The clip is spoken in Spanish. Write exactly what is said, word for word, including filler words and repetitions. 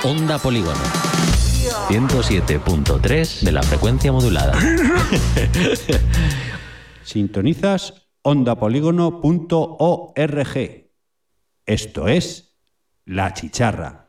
Onda Polígono. ciento siete punto tres de la frecuencia modulada. Sintonizas onda polígono punto org. Esto es La Chicharra.